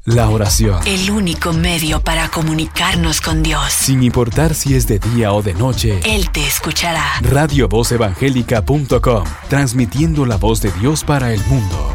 La oración. El único medio para comunicarnos con Dios. Sin importar si es de día o de noche, Él te escuchará. RadioVozEvangélica.com, transmitiendo la voz de Dios para el mundo.